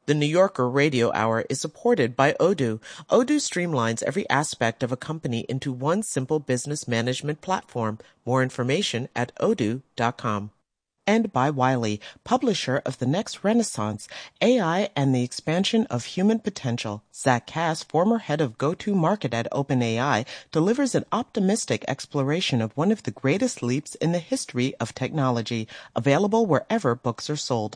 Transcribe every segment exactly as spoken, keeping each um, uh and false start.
The New Yorker Radio Hour is supported by Odoo. Odoo streamlines every aspect of a company into one simple business management platform. More information at odoo dot com. And by Wiley, publisher of The Next Renaissance, A I and the Expansion of Human Potential. Zach Cass, former head of go-to-market at OpenAI, delivers an optimistic exploration of one of the greatest leaps in the history of technology. Available wherever books are sold.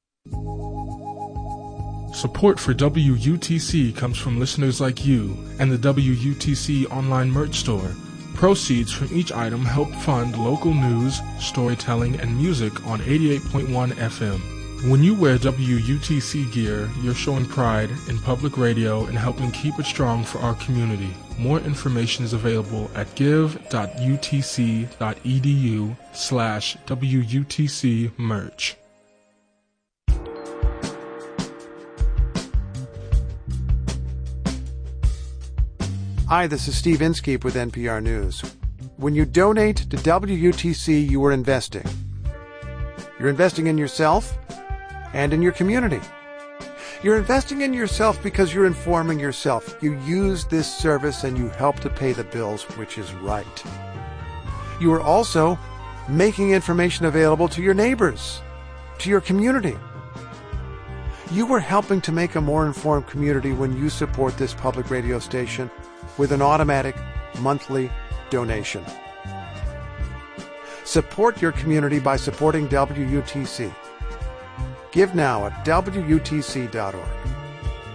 Support for W U T C comes from listeners like you and the W U T C online merch store. Proceeds from each item help fund local news, storytelling, and music on eighty-eight point one F M. When you wear W U T C gear, you're showing pride in public radio and helping keep it strong for our community. More information is available at give.utc.edu slash WUTC merch. Hi, this is Steve Inskeep with N P R News. When you donate to W U T C, you are investing. You're investing in yourself and in your community. You're investing in yourself because you're informing yourself. You use this service and you help to pay the bills, which is right. You are also making information available to your neighbors, to your community. You are helping to make a more informed community when you support this public radio station with an automatic monthly donation. Support your community by supporting W U T C. Give now at W U T C dot org.